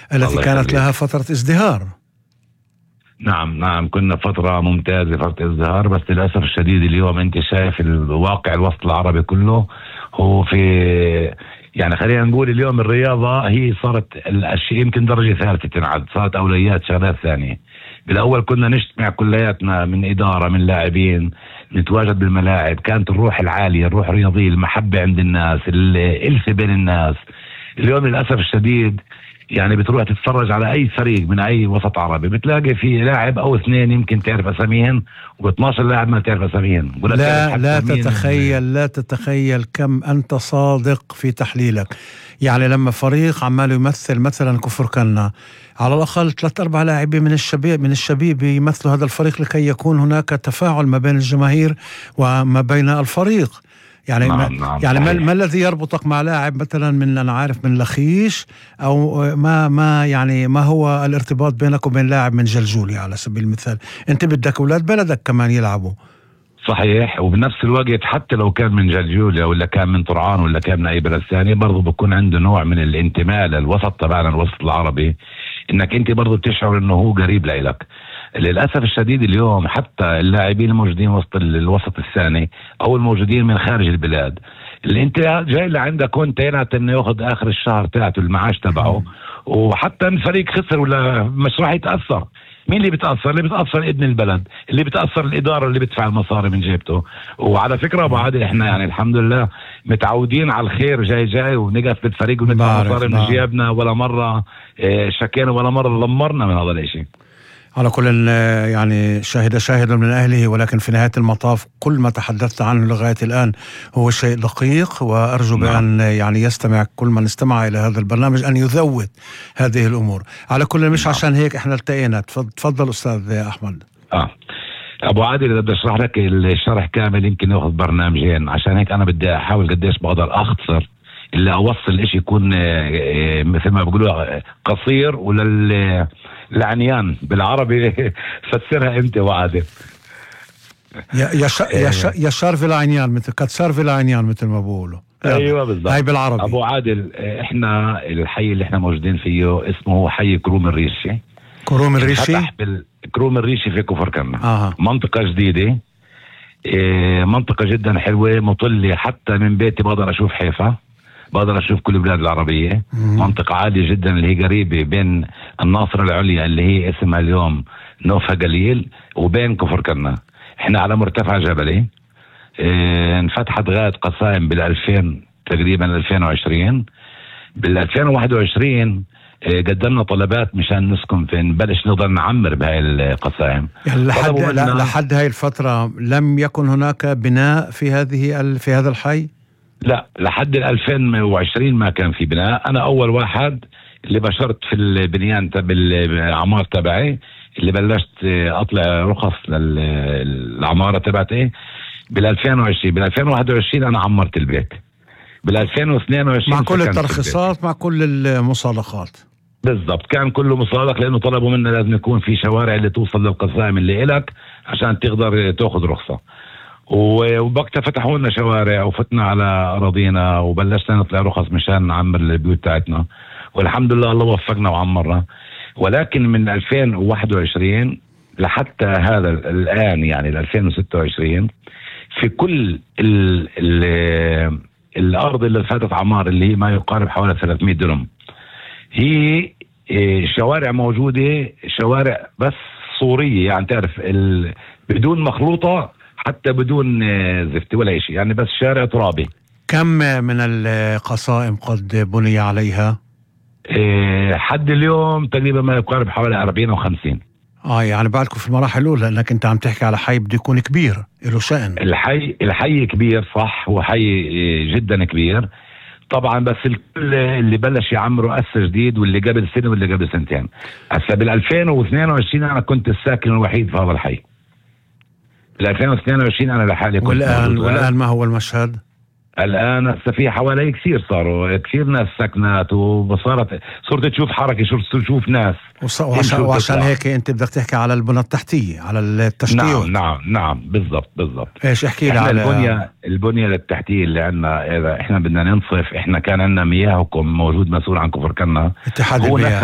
التي الله كانت يخليك. لها فترة ازدهار. نعم نعم، كنا فترة ممتازة، فترة ازدهار، بس للأسف الشديد اليوم أنت شايف الواقع الوسط العربي كله هو في، يعني خلينا نقول اليوم الرياضة هي صارت الأشياء يمكن درجة ثالثة تنعد، صارت أولويات شغلات ثانية. بالأول كنا نجتمع كلياتنا من إدارة من لاعبين، نتواجد بالملاعب، كانت الروح العالية، الروح الرياضية، المحبة عند الناس، الألفة بين الناس. اليوم للأسف الشديد يعني بتروح تتفرج على اي فريق من اي وسط عربي بتلاقي في لاعب او اثنين يمكن تعرف اساميهم، و12 لاعب ما تعرف اساميهم، ولا تعرف لا حتى مين لا تتخيل كم أنت صادق في تحليلك. يعني لما فريق عمال يمثل مثلا كفر كنا، على الأقل 3-4 لاعبين من الشبيب يمثلوا هذا الفريق لكي يكون هناك تفاعل ما بين الجماهير وما بين الفريق. يعني نعم نعم ما صحيح. الذي يربطك مع لاعب مثلا من، أنا عارف، من لخيش، أو ما يعني ما هو الارتباط بينك وبين لاعب من جلجولي على سبيل المثال؟ أنت بدك أولاد بلدك كمان يلعبوا. صحيح، وبنفس الوقت حتى لو كان من جلجوليا ولا كان من طرعان ولا كان من اي بلد ثاني، برضه بكون عنده نوع من الانتماء للوسط تبعنا، الوسط العربي، انك انت برضه بتشعر انه هو قريب لإلك. للاسف الشديد اليوم حتى اللاعبين الموجودين وسط الوسط الثاني او الموجودين من خارج البلاد، اللي انت جاي لعندك وانت انه ياخذ اخر الشهر تاعته المعاش تبعه، وحتى الفريق خسر ولا مش راح يتاثر. مين اللي بتأثر؟ اللي بتأثر ابن البلد، اللي بتأثر الإدارة اللي بتدفع المصاري من جيبته. وعلى فكرة أبو عادل، إحنا يعني الحمد لله متعودين على الخير، جاي ونقف بالفريق وندفع مصاري من جيبنا، ولا مرة شكينا ولا مرة لمرنا من هذا الاشي. على كل يعني شاهد من أهله، ولكن في نهاية المطاف كل ما تحدثت عنه لغاية الآن هو شيء دقيق، وأرجو بأن يعني يستمع كل من استمع إلى هذا البرنامج أن يذود هذه الأمور. على كل، مش عشان هيك إحنا التقينا. تفضل أستاذ أحمد. أبو عادل، إذا بدي أشرح لك الشرح كامل يمكن يأخذ برنامجين، عشان هيك أنا بدي أحاول قديش بقدر أختصر اللي أوصل إشي يكون مثل ما بيقولوا قصير، ولا العنيان بالعربي فسرها أنت وعادل. يشار في العنيان، مثل كتسار في العنيان مثل ما بقولوا. أيوة بالضبط. هاي بالعربي. أبو عادل، إحنا الحي اللي إحنا موجودين فيه اسمه حي كروم الريشي. كروم الريشي؟ فتح بالكروم الريشي في كفر كنا. منطقة جديدة، منطقة جدا حلوة، مطلة حتى من بيتي بقدر أشوف حيفا، بقدر أشوف كل البلاد العربية. منطقة عالية جدا اللي هي قريبة بين الناصرة العليا اللي هي اسمها اليوم نوفا قليل، وبين كفر كنا. احنا على مرتفع جبلي. انفتحت غاية قصائم بال2000 تقريبا 2020. بال2021 قدمنا طلبات مشان نسكن فين، نبلش نقدر نعمر بهاي القصائم. يعني لحد هاي الفترة لم يكن هناك بناء في هذا الحي؟ لا، لحد 2020 ما كان في بناء. أنا أول واحد اللي بشرت في البنيان بالعمار تبعي، اللي بلشت أطلع رخص للعمارة تبعتي بال2020. بال2021 أنا عمرت البيت. بال2022 مع كل الترخيصات، مع كل المصادقات. بالضبط، كان كله مصادق، لأنه طلبوا منا لازم يكون في شوارع اللي توصل للقصائم اللي إلك عشان تقدر تأخذ رخصة. وبقتها فتحوا لنا شوارع وفتنا على أراضينا وبلشنا نطلع رخص مشان نعمر البيوت تاعتنا، والحمد لله الله وفقنا وعمرنا. ولكن من 2021 لحتى هذا الآن، يعني 2026، في كل الأرض اللي فاتت عمار اللي هي ما يقارب حوالي 300 درهم، هي شوارع موجودة، شوارع بس صورية، يعني تعرف بدون مخلوطة، حتى بدون زفت ولا شيء، يعني بس شارع ترابي. كم من القصائم قد بني عليها؟ حد اليوم تقريبا ما يقارب حوالي 40 أو 50. يعني بعدكم في المراحل الأولى، لأنك أنت عم تحكي على حي بده يكون كبير له شأن. الحي كبير، صح، هو حي جدا كبير طبعا، بس الكل اللي بلش يعمروا أسا جديد، واللي قبل سنة واللي قبل سنتين. هسه بال2022 أنا كنت الساكن الوحيد في هذا الحي. بال2022 أنا لحالي كنت. والآن ما هو المشهد؟ الآن في حوالي صاروا كثير ناس سكنات، وصارت صرت تشوف حركة، صرت تشوف ناس. وعشان هيك أنت بدك تحكي على البنى التحتية، على التشتيت. نعم بالضبط. إيش احكي لي على البنية التحتية اللي عندنا. إذا إحنا بدنا ننصف، إحنا كان عندنا مياهكم موجود مسؤول عن كفر كنا، اتحاد المياه.